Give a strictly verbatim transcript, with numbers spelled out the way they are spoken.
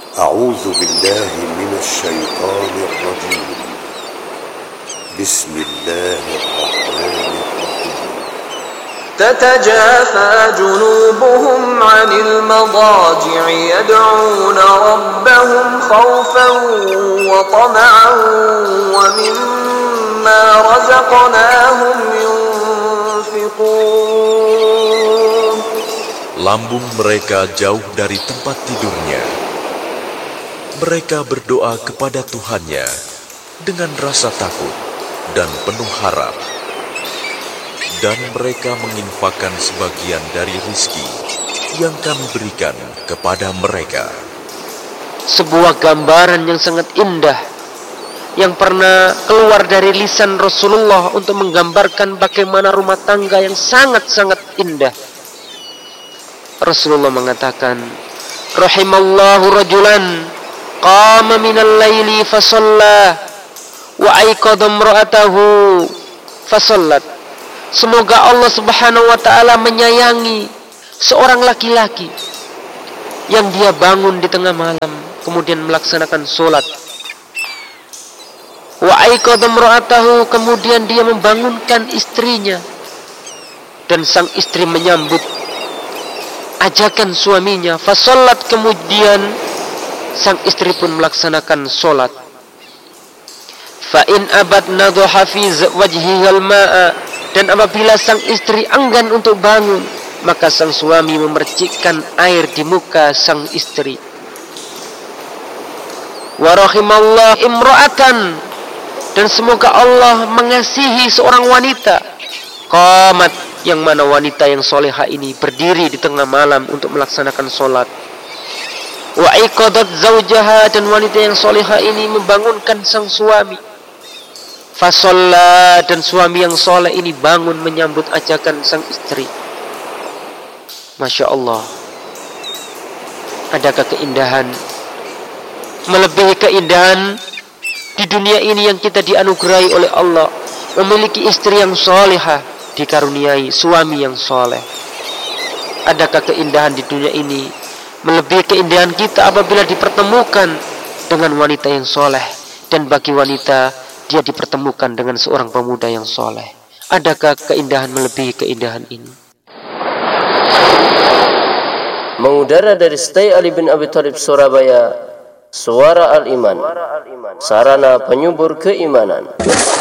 أعوذ بالله من الشيطان الرجيم. بسم الله الرحمن الرحيم. تتجافى جنوبهم عن المضاجع يدعون ربهم خوفا وطمعا ومما رزقناهم ينفقون. Lambung mereka jauh dari tempat tidurnya. Mereka berdoa kepada Tuhannya dengan rasa takut dan penuh harap. Dan mereka menginfakkan sebagian dari rizki yang kami berikan kepada mereka. Sebuah gambaran yang sangat indah yang pernah keluar dari lisan Rasulullah untuk menggambarkan bagaimana rumah tangga yang sangat-sangat indah. Rasulullah mengatakan, rahimallahu rajulan qama minal laili fasalla wa aiqadha imra'atahu fasallat. Semoga Allah Subhanahu wa taala menyayangi seorang laki-laki yang dia bangun di tengah malam kemudian melaksanakan salat. Wa aiqadha imra'atahu, kemudian dia membangunkan istrinya dan sang istri menyambut ajakan suaminya, fasallat, kemudian sang istri pun melaksanakan salat. Fa in abad nadha fi wajhihal ma'a, dan apabila sang istri enggan untuk bangun, maka sang suami memercikkan air di muka sang istri. Wa rahimallahu imra'atan, dan semoga Allah mengasihi seorang wanita qamat, yang mana wanita yang solehah ini berdiri di tengah malam untuk melaksanakan solat. Wa aiqadat zaujaha, dan wanita yang solehah ini membangunkan sang suami. Fasalla, dan suami yang soleh ini bangun menyambut ajakan sang istri. Masya Allah. Adakah keindahan melebihi keindahan di dunia ini yang kita dianugerahi oleh Allah, memiliki istri yang solehah, dikaruniai suami yang soleh? Adakah keindahan di dunia ini melebihi keindahan kita apabila dipertemukan dengan wanita yang soleh, dan bagi wanita dia dipertemukan dengan seorang pemuda yang soleh? Adakah keindahan melebihi keindahan ini? Mengudara dari Stay Ali bin Abi Thalib Surabaya, Suara Al-Iman, sarana penyubur keimanan.